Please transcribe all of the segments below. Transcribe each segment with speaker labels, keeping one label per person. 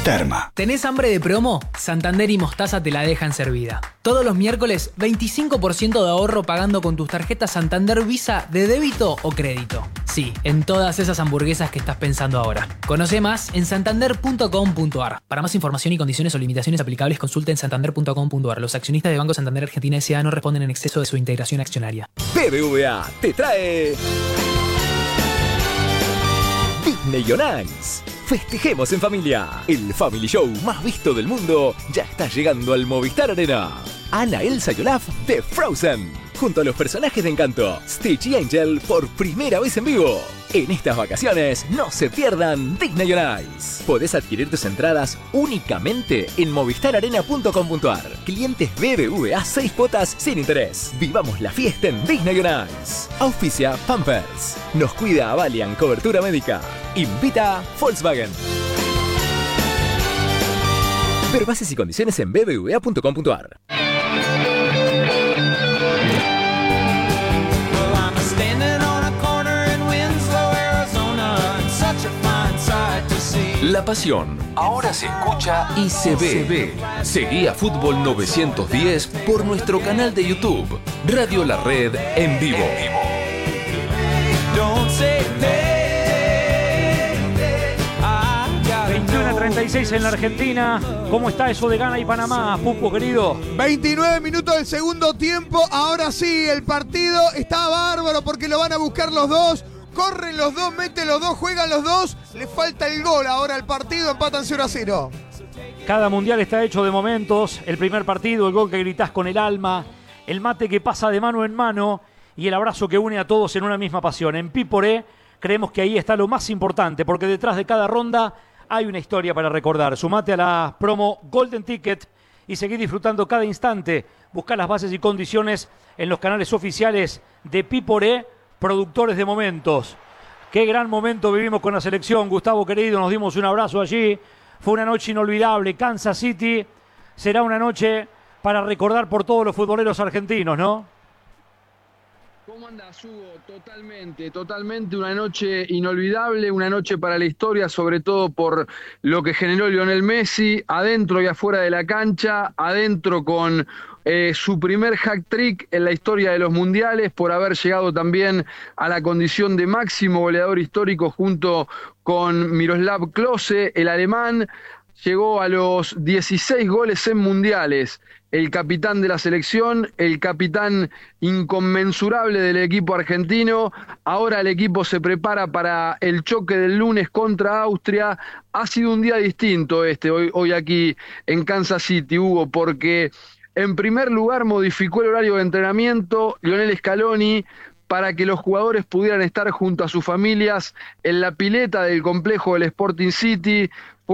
Speaker 1: Terma.
Speaker 2: ¿Tenés hambre de promo? Santander y Mostaza te la dejan servida. Todos los miércoles, 25% de ahorro pagando con tus tarjetas Santander Visa de débito o crédito. Sí, en todas esas hamburguesas que estás pensando ahora. Conoce más en santander.com.ar. Para más información y condiciones o limitaciones aplicables, consulta en santander.com.ar. Los accionistas de Banco Santander Argentina S.A. no responden en exceso de su integración accionaria.
Speaker 3: BBVA te trae Disney on Ice. Festejemos en familia. El Family Show más visto del mundo ya está llegando al Movistar Arena. Anna, Elsa y Olaf de Frozen, junto a los personajes de Encanto, Stitch y Angel por primera vez en vivo. En estas vacaciones no se pierdan Disney on Ice. Podés adquirir tus entradas únicamente en movistararena.com.ar. Clientes BBVA 6 cuotas sin interés. Vivamos la fiesta en Disney on Ice. Auspicia Pampers. Nos cuida Avalian Cobertura Médica. Invita Volkswagen. Ver bases y condiciones en bbva.com.ar.
Speaker 4: La pasión ahora se escucha y se ve. Seguí a Fútbol 910 por nuestro canal de YouTube, Radio La Red en vivo.
Speaker 5: 21:36 en la Argentina. ¿Cómo está eso de Ghana y Panamá, Pupo, querido?
Speaker 6: 29 minutos del segundo tiempo. Ahora sí, el partido está bárbaro porque lo van a buscar los dos. Corren los dos, meten los dos, juegan los dos. Le falta el gol ahora al partido, empatan 0-0.
Speaker 5: Cada mundial está hecho de momentos. El primer partido, el gol que gritás con el alma, el mate que pasa de mano en mano y el abrazo que une a todos en una misma pasión. En Piporé creemos que ahí está lo más importante, porque detrás de cada ronda hay una historia para recordar. Sumate a la promo Golden Ticket y seguí disfrutando cada instante. Buscá las bases y condiciones en los canales oficiales de Piporé, productores de momentos. Qué gran momento vivimos con la selección, Gustavo querido, nos dimos un abrazo allí. Fue una noche inolvidable. Kansas City será una noche para recordar por todos los futboleros argentinos, ¿no?
Speaker 7: ¿Cómo andás, Hugo? Totalmente una noche inolvidable, una noche para la historia, sobre todo por lo que generó Lionel Messi, adentro y afuera de la cancha, adentro con su primer hat-trick en la historia de los mundiales, por haber llegado también a la condición de máximo goleador histórico junto con Miroslav Klose, el alemán. Llegó a los 16 goles en mundiales. El capitán de la selección, el capitán inconmensurable del equipo argentino. Ahora el equipo se prepara para el choque del lunes contra Austria. Ha sido un día distinto hoy aquí en Kansas City, Hugo, porque en primer lugar modificó el horario de entrenamiento Lionel Scaloni para que los jugadores pudieran estar junto a sus familias en la pileta del complejo del Sporting City.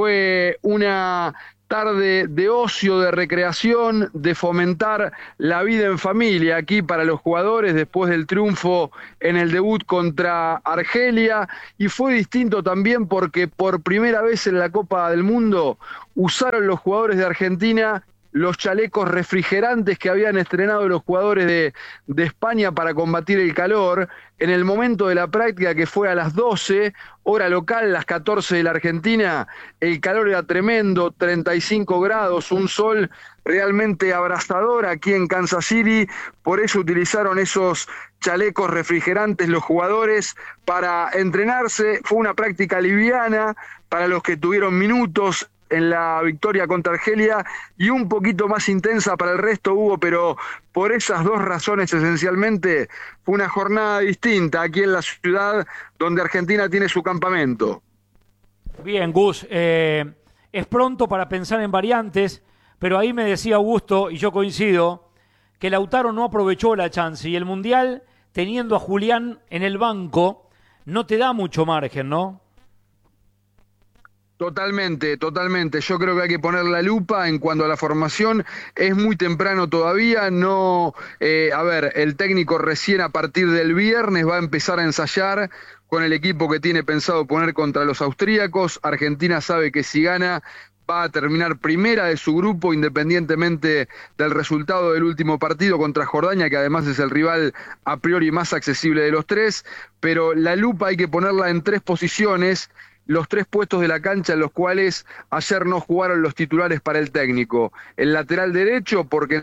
Speaker 7: Fue una tarde de ocio, de recreación, de fomentar la vida en familia aquí para los jugadores después del triunfo en el debut contra Argelia. Y fue distinto también porque por primera vez en la Copa del Mundo usaron los jugadores de Argentina los chalecos refrigerantes que habían estrenado los jugadores de España para combatir el calor. En el momento de la práctica, que fue a las 12, hora local, las 14 de la Argentina, el calor era tremendo, 35 grados, un sol realmente abrasador aquí en Kansas City. Por eso utilizaron esos chalecos refrigerantes los jugadores para entrenarse. Fue una práctica liviana para los que tuvieron minutos en la victoria contra Argelia y un poquito más intensa para el resto, Hugo, pero por esas dos razones esencialmente fue una jornada distinta aquí en la ciudad donde Argentina tiene su campamento.
Speaker 5: Bien, Gus, es pronto para pensar en variantes, pero ahí me decía Augusto, y yo coincido, que Lautaro no aprovechó la chance y el Mundial, teniendo a Julián en el banco, no te da mucho margen, ¿no?
Speaker 7: Totalmente. Yo creo que hay que poner la lupa en cuanto a la formación. Es muy temprano todavía. El técnico recién a partir del viernes va a empezar a ensayar con el equipo que tiene pensado poner contra los austríacos. Argentina sabe que si gana va a terminar primera de su grupo, independientemente del resultado del último partido contra Jordania, que además es el rival a priori más accesible de los tres. Pero la lupa hay que ponerla en tres posiciones. los 3 puestos de la cancha en los cuales ayer no jugaron los titulares para el técnico. El lateral derecho, porque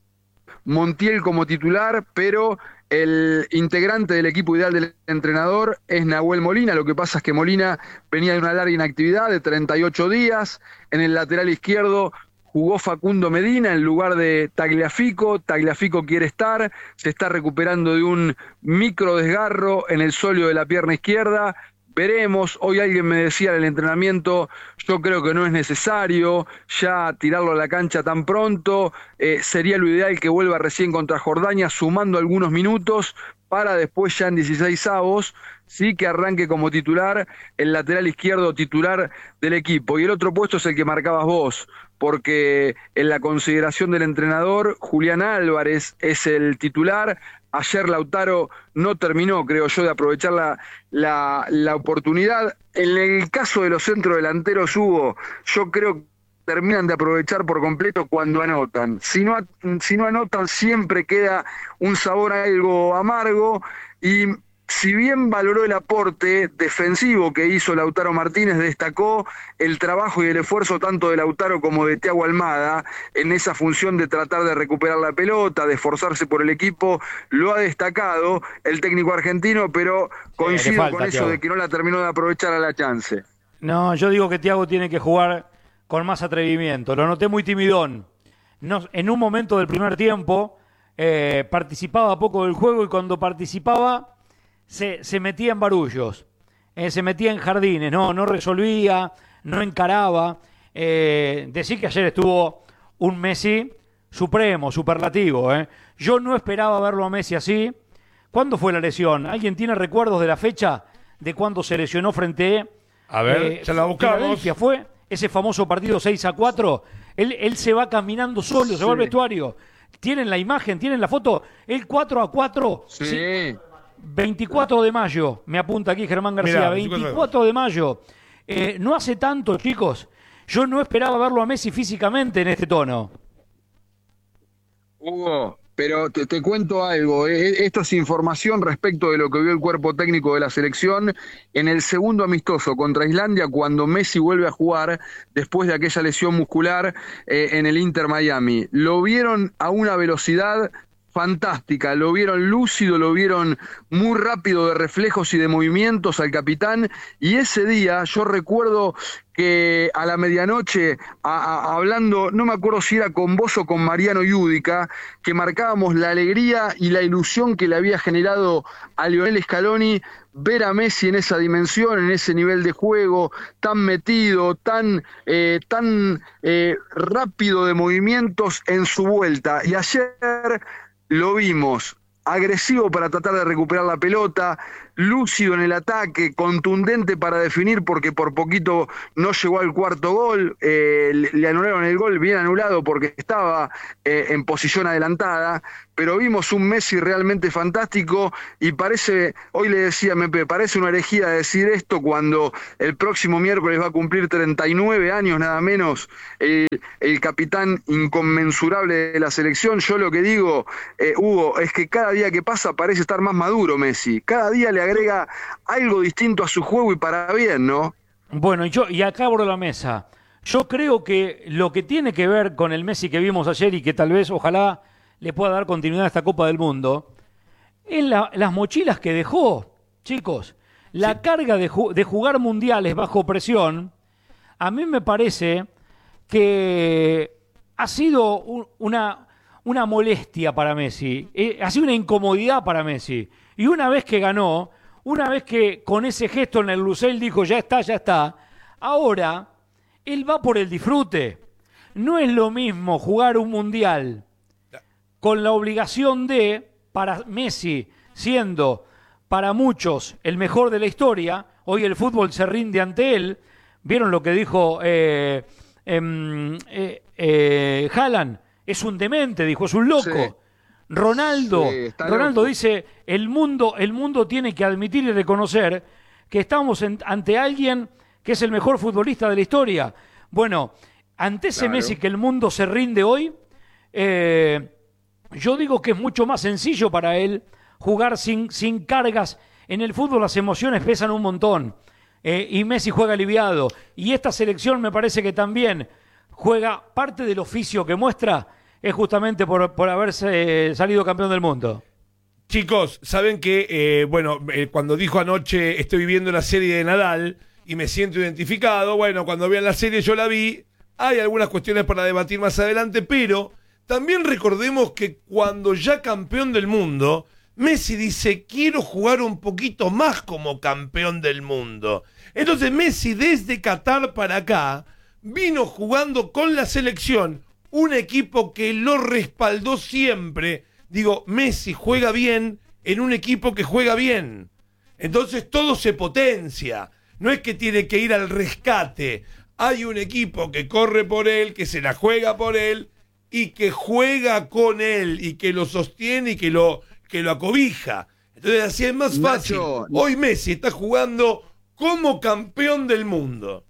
Speaker 7: Montiel como titular, pero el integrante del equipo ideal del entrenador es Nahuel Molina. Lo que pasa es que Molina venía de una larga inactividad de 38 días. En el lateral izquierdo jugó Facundo Medina en lugar de Tagliafico. Tagliafico quiere estar, se está recuperando de un micro desgarro en el sóleo de la pierna izquierda. Veremos, hoy alguien me decía en el entrenamiento, yo creo que no es necesario ya tirarlo a la cancha tan pronto, sería lo ideal que vuelva recién contra Jordania sumando algunos minutos para después ya en 16avos, sí que arranque como titular, el lateral izquierdo titular del equipo. Y el otro puesto es el que marcabas vos, porque en la consideración del entrenador, Julián Álvarez es el titular. Ayer Lautaro no terminó, creo yo, de aprovechar la oportunidad. En el caso de los centrodelanteros, Hugo, yo creo que terminan de aprovechar por completo cuando anotan. Si no anotan, siempre queda un sabor algo amargo. Y si bien valoró el aporte defensivo que hizo Lautaro Martínez, destacó el trabajo y el esfuerzo tanto de Lautaro como de Thiago Almada en esa función de tratar de recuperar la pelota, de esforzarse por el equipo. Lo ha destacado el técnico argentino, pero coincido con eso, Thiago, de que no la terminó de aprovechar a la chance.
Speaker 5: No, yo digo que Thiago tiene que jugar con más atrevimiento. Lo noté muy timidón. No, en un momento del primer tiempo participaba poco del juego, y cuando participaba se metía en barullos, se metía en jardines, no resolvía, no encaraba. Decir que ayer estuvo un Messi supremo, superlativo. Yo no esperaba verlo a Messi así. ¿Cuándo fue la lesión? ¿Alguien tiene recuerdos de la fecha de cuándo se lesionó frente
Speaker 1: a ver, se la buscamos.
Speaker 5: Fue ese famoso partido 6-4. Él se va caminando solo, sí, se va al vestuario. ¿Tienen la imagen? ¿Tienen la foto? El 4-4.
Speaker 7: Sí.
Speaker 5: ¿Sí? 24 de mayo, me apunta aquí Germán García. Mirá, 24 de mayo. No hace tanto, chicos. Yo no esperaba verlo a Messi físicamente en este tono.
Speaker 7: Hugo, pero te cuento algo. Esto es información respecto de lo que vio el cuerpo técnico de la selección en el segundo amistoso contra Islandia, cuando Messi vuelve a jugar después de aquella lesión muscular en el Inter Miami. Lo vieron a una velocidad fantástica, lo vieron lúcido, lo vieron muy rápido de reflejos y de movimientos al capitán, y ese día yo recuerdo que a la medianoche, hablando, no me acuerdo si era con vos o con Mariano Yudica, que marcábamos la alegría y la ilusión que le había generado a Lionel Scaloni ver a Messi en esa dimensión, en ese nivel de juego, tan metido, tan rápido de movimientos en su vuelta. Y ayer lo vimos agresivo para tratar de recuperar la pelota, lúcido en el ataque, contundente para definir, porque por poquito no llegó al cuarto gol, le anularon el gol bien anulado porque estaba en posición adelantada, pero vimos un Messi realmente fantástico. Y parece, hoy le decía a Mepe, parece una herejía decir esto cuando el próximo miércoles va a cumplir 39 años nada menos el capitán inconmensurable de la selección. Yo lo que digo, Hugo, es que cada día que pasa parece estar más maduro Messi, cada día le agrega algo distinto a su juego, y para bien, ¿no?
Speaker 5: Bueno, y acá abro la mesa. Yo creo que lo que tiene que ver con el Messi que vimos ayer, y que tal vez, ojalá, le pueda dar continuidad a esta Copa del Mundo, es las mochilas que dejó, chicos. La carga de jugar mundiales bajo presión, a mí me parece que ha sido una molestia para Messi, ha sido una incomodidad para Messi. Y una vez que ganó, una vez que con ese gesto en el Lusail dijo ya está, ahora él va por el disfrute. No es lo mismo jugar un mundial con la obligación de, para Messi, siendo para muchos el mejor de la historia, hoy el fútbol se rinde ante él. ¿Vieron lo que dijo Haaland? Es un demente, dijo, es un loco. Sí. Ronaldo loco. Dice, el mundo tiene que admitir y reconocer que estamos ante alguien que es el mejor futbolista de la historia. Bueno, ante ese Messi que el mundo se rinde hoy, yo digo que es mucho más sencillo para él jugar sin cargas. En el fútbol las emociones pesan un montón. y Messi juega aliviado. Y esta selección me parece que también juega parte del oficio que muestra, es justamente por haberse salido campeón del mundo.
Speaker 1: Chicos, saben que, cuando dijo anoche estoy viviendo la serie de Nadal y me siento identificado, bueno, cuando vean la serie yo la vi, hay algunas cuestiones para debatir más adelante, pero también recordemos que cuando ya campeón del mundo, Messi dice, quiero jugar un poquito más como campeón del mundo. Entonces Messi desde Qatar para acá vino jugando con la selección, un equipo que lo respaldó siempre. Digo, Messi juega bien en un equipo que juega bien. Entonces todo se potencia. No es que tiene que ir al rescate. Hay un equipo que corre por él, que se la juega por él y que juega con él y que lo sostiene y que lo acobija. Entonces así es más fácil.
Speaker 7: Nacho,
Speaker 1: hoy Messi está jugando como campeón del mundo.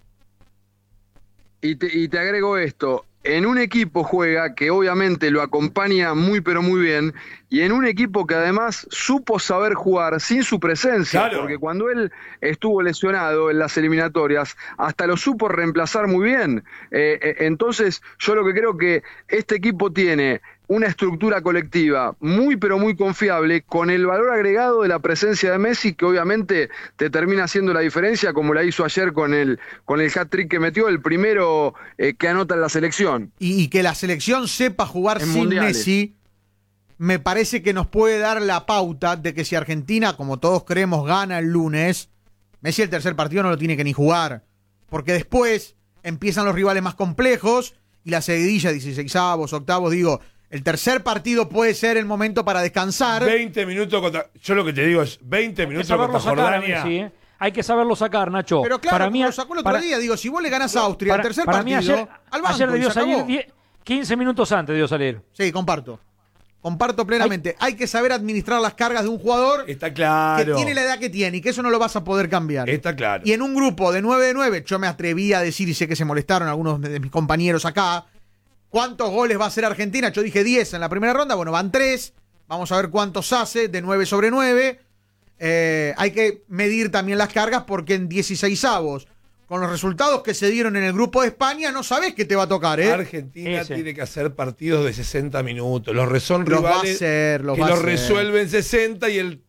Speaker 7: Y te agrego esto. En un equipo juega que obviamente lo acompaña muy pero muy bien, y en un equipo que además supo saber jugar sin su presencia,
Speaker 1: claro.
Speaker 7: Porque cuando él estuvo lesionado en las eliminatorias, hasta lo supo reemplazar muy bien. Entonces yo lo que creo que este equipo tiene una estructura colectiva muy pero muy confiable, con el valor agregado de la presencia de Messi, que obviamente te termina haciendo la diferencia, como la hizo ayer con el hat-trick que metió, el primero que anota en la selección.
Speaker 6: Y que la selección sepa jugar
Speaker 7: En
Speaker 6: sin
Speaker 7: mundiales.
Speaker 6: Messi, me parece que nos puede dar la pauta de que si Argentina, como todos creemos, gana el lunes, Messi el tercer partido no lo tiene que ni jugar, porque después empiezan los rivales más complejos y la seguidilla, 16avos, octavos, digo, el tercer partido puede ser el momento para descansar.
Speaker 1: 20 minutos contra... Yo lo que te digo es 20 minutos contra Jordania.
Speaker 5: Messi, ¿eh? Hay que saberlo sacar, Nacho.
Speaker 6: Pero claro,
Speaker 5: para mí,
Speaker 6: lo sacó el otro día. Digo, si vos le ganás a Austria el tercer
Speaker 5: para
Speaker 6: partido,
Speaker 5: mí ayer,
Speaker 6: al banco,
Speaker 5: ayer debió
Speaker 6: y se acabó.
Speaker 5: salir 15 minutos antes debió salir.
Speaker 6: Sí, comparto plenamente. Hay que saber administrar las cargas de un jugador
Speaker 1: Está claro.
Speaker 6: que tiene la edad que tiene y que eso no lo vas a poder cambiar.
Speaker 1: Está claro.
Speaker 6: Y en un grupo de 9-9, yo me atreví a decir, y sé que se molestaron algunos de mis compañeros acá, ¿cuántos goles va a hacer Argentina? Yo dije 10 en la primera ronda, bueno, van 3. Vamos a ver cuántos hace de 9 sobre 9. Hay que medir también las cargas porque en 16avos, con los resultados que se dieron en el grupo de España, no sabés qué te va a tocar, ¿eh?
Speaker 1: Argentina tiene que hacer partidos de 60 minutos. Los rivales
Speaker 6: va a hacer,
Speaker 1: que los resuelven 60 y el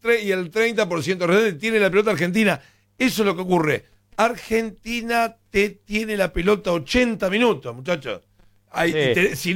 Speaker 1: 30% tiene la pelota Argentina. Eso es lo que ocurre. Argentina te tiene la pelota 80 minutos, muchachos. Si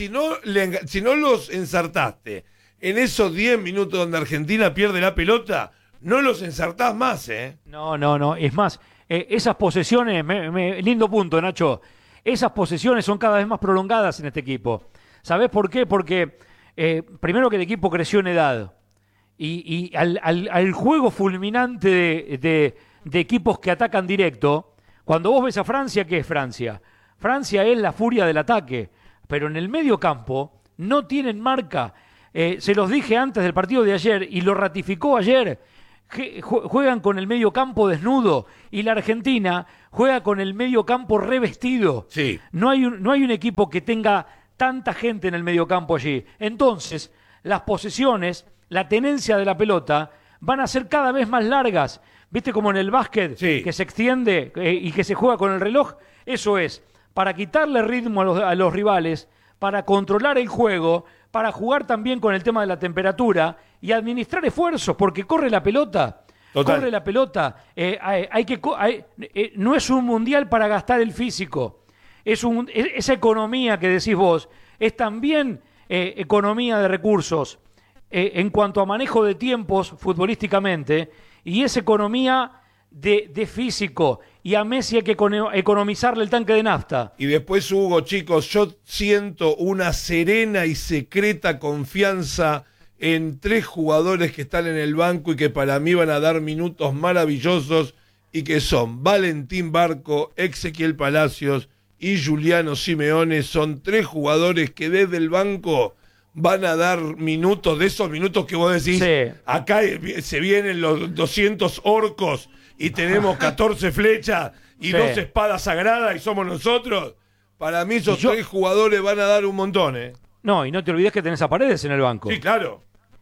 Speaker 1: no los ensartaste en esos 10 minutos donde Argentina pierde la pelota, no los ensartás más, ¿eh?
Speaker 5: No. Es más, esas posesiones, lindo punto, Nacho. Esas posesiones son cada vez más prolongadas en este equipo. ¿Sabés por qué? Porque primero que el equipo creció en edad. Y al juego fulminante de equipos que atacan directo, cuando vos ves a Francia, ¿qué es Francia? Francia es la furia del ataque, pero en el medio campo no tienen marca. Se los dije antes del partido de ayer y lo ratificó ayer. Juegan con el medio campo desnudo y la Argentina juega con el medio campo revestido.
Speaker 1: Sí.
Speaker 5: No hay un equipo que tenga tanta gente en el medio campo allí. Entonces, las posesiones, la tenencia de la pelota van a ser cada vez más largas. ¿Viste como en el básquet que se extiende y que se juega con el reloj? Eso es, para quitarle ritmo a los rivales, para controlar el juego, para jugar también con el tema de la temperatura y administrar esfuerzos, porque corre la pelota.
Speaker 1: Total.
Speaker 5: Corre la pelota. No es un mundial para gastar el físico. Esa economía que decís vos es también economía de recursos en cuanto a manejo de tiempos futbolísticamente, y es economía de físico, y a Messi hay que economizarle el tanque de nafta.
Speaker 1: Y después, Hugo, chicos, yo siento una serena y secreta confianza en 3 jugadores que están en el banco y que para mí van a dar minutos maravillosos, y que son Valentín Barco, Ezequiel Palacios y Giuliano Simeone. Son 3 jugadores que desde el banco van a dar minutos, de esos minutos que vos decís, acá se vienen los 200 orcos y tenemos 14 flechas y 2 espadas sagradas y somos nosotros. Para mí esos 3 jugadores van a dar un montón, ¿eh?
Speaker 5: No, y no te olvides que tenés a Paredes en el banco.
Speaker 1: Sí, claro.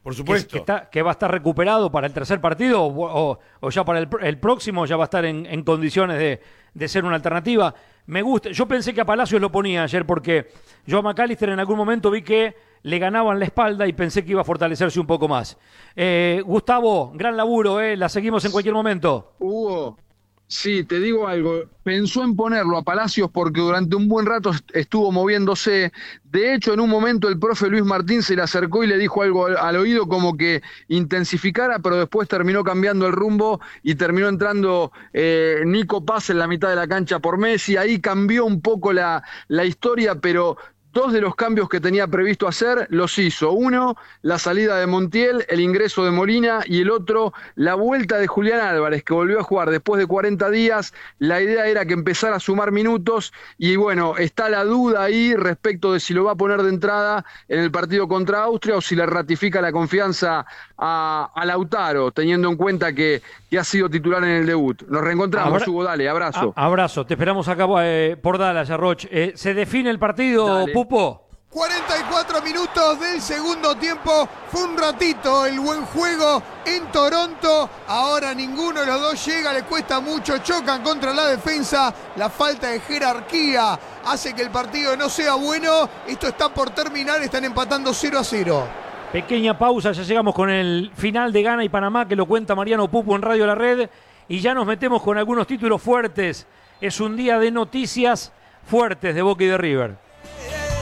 Speaker 1: Por supuesto.
Speaker 5: Que va a estar recuperado para el tercer partido o ya para el próximo, ya va a estar en condiciones de ser una alternativa. Me gusta. Yo pensé que a Palacios lo ponía ayer porque yo a McAllister en algún momento vi que le ganaban la espalda y pensé que iba a fortalecerse un poco más. Gustavo, gran laburo, la seguimos en cualquier momento.
Speaker 7: Hugo, sí, te digo algo. Pensó en ponerlo a Palacios porque durante un buen rato estuvo moviéndose. De hecho, en un momento el profe Luis Martín se le acercó y le dijo algo al oído como que intensificara, pero después terminó cambiando el rumbo y terminó entrando Nico Paz en la mitad de la cancha por Messi. Ahí cambió un poco la historia, pero 2 de los cambios que tenía previsto hacer los hizo. Uno, la salida de Montiel, el ingreso de Molina, y el otro, la vuelta de Julián Álvarez, que volvió a jugar después de 40 días. La idea era que empezara a sumar minutos y bueno, está la duda ahí respecto de si lo va a poner de entrada en el partido contra Austria o si le ratifica la confianza a Lautaro, teniendo en cuenta que ha sido titular en el debut. Nos reencontramos, Hugo, dale, abrazo.
Speaker 5: Abrazo, te esperamos acá por Dallas, Arroch. ¿Se define el partido,
Speaker 7: Dale.
Speaker 5: Pupo?
Speaker 6: 44 minutos del segundo tiempo. Fue un ratito el buen juego en Toronto. Ahora ninguno de los dos llega, le cuesta mucho. Chocan contra la defensa. La falta de jerarquía hace que el partido no sea bueno. Esto está por terminar, están empatando 0-0.
Speaker 5: Pequeña pausa, ya llegamos con el final de Ghana y Panamá, que lo cuenta Mariano Pupo en Radio La Red. Y ya nos metemos con algunos títulos fuertes. Es un día de noticias fuertes de Boca y de River.